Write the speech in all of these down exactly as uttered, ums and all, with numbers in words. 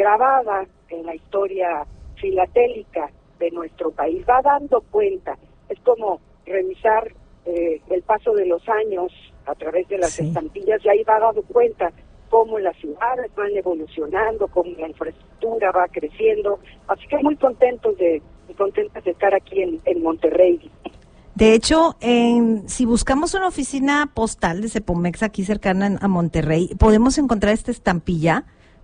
grabada en la historia filatélica de nuestro país, va dando cuenta. Es como revisar eh, el paso de los años a través de las sí. estampillas, y ahí va dando cuenta cómo las ciudades van evolucionando, cómo la infraestructura va creciendo. Así que muy contentos de, muy contentos de estar aquí en, en Monterrey. De hecho, en, si buscamos una oficina postal de Cepomex aquí cercana a Monterrey, ¿podemos encontrar esta estampilla?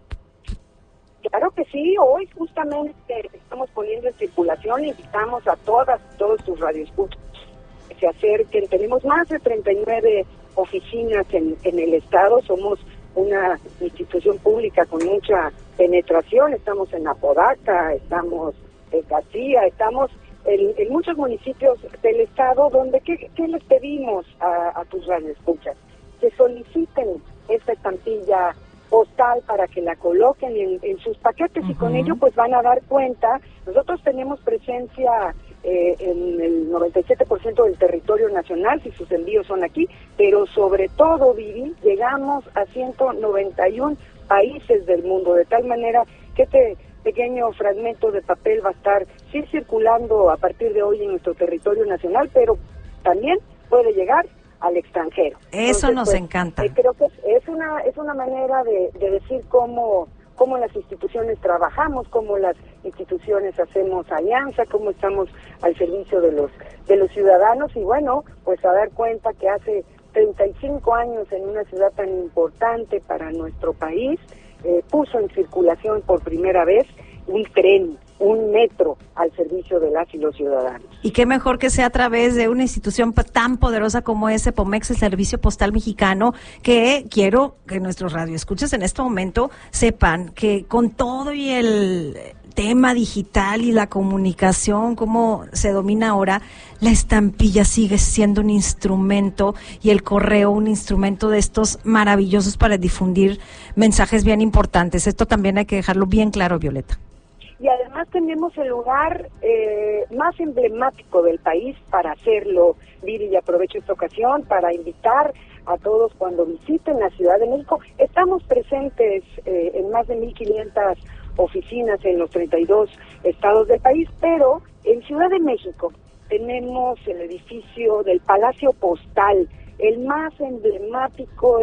Claro que sí, hoy justamente estamos poniendo en circulación, invitamos a todas, todos tus radioescuchas que se acerquen. Tenemos más de treinta y nueve oficinas en, en el estado, somos una institución pública con mucha penetración, estamos en Apodaca, estamos en García, estamos en, en muchos municipios del estado donde, ¿qué, qué les pedimos a, a tus radioescuchas? Que soliciten esta estampilla postal para que la coloquen en, en sus paquetes. Uh-huh. Y con ello pues van a dar cuenta. Nosotros tenemos presencia eh, en el noventa y siete por ciento del territorio nacional, si sus envíos son aquí, pero sobre todo, Vivi, llegamos a ciento noventa y uno países del mundo, de tal manera que este pequeño fragmento de papel va a estar sí circulando a partir de hoy en nuestro territorio nacional, pero también puede llegar al extranjero. Eso Entonces, nos pues, encanta. Eh, creo que es una es una manera de, de decir cómo cómo las instituciones trabajamos, cómo las instituciones hacemos alianza, cómo estamos al servicio de los de los ciudadanos, y bueno, pues a dar cuenta que hace treinta y cinco años en una ciudad tan importante para nuestro país, eh, puso en circulación por primera vez un tren, un metro al servicio de las y los ciudadanos. Y qué mejor que sea a través de una institución tan poderosa como es Cepomex, el Servicio Postal Mexicano, que quiero que nuestros radioescuchas en este momento sepan que con todo y el tema digital y la comunicación, cómo se domina ahora, la estampilla sigue siendo un instrumento, y el correo un instrumento de estos maravillosos para difundir mensajes bien importantes. Esto también hay que dejarlo bien claro, Violeta. Y además tenemos el lugar eh, más emblemático del país para hacerlo, Viri, y aprovecho esta ocasión para invitar a todos cuando visiten la Ciudad de México. Estamos presentes eh, en más de mil quinientas oficinas en los treinta y dos estados del país, pero en Ciudad de México tenemos el edificio del Palacio Postal, el más emblemático.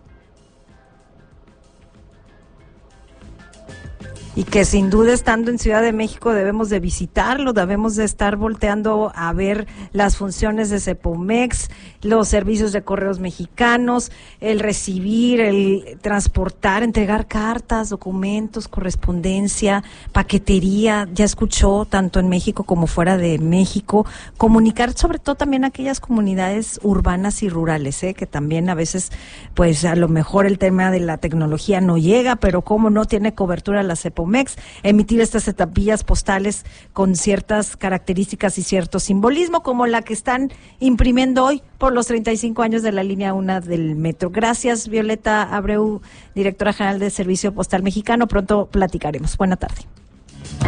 Y que sin duda, estando en Ciudad de México, debemos de visitarlo, debemos de estar volteando a ver las funciones de Cepomex, los servicios de correos mexicanos, el recibir, el transportar, entregar cartas, documentos, correspondencia, paquetería, ya escuchó, tanto en México como fuera de México, comunicar sobre todo también a aquellas comunidades urbanas y rurales, ¿eh? que también a veces, pues a lo mejor el tema de la tecnología no llega, pero como no tiene cobertura la Cepomex, emitir estas estampillas postales con ciertas características y cierto simbolismo, como la que están imprimiendo hoy por los treinta y cinco años de la línea uno del metro. Gracias, Violeta Abreu, directora general del Servicio Postal Mexicano. Pronto platicaremos. Buena tarde.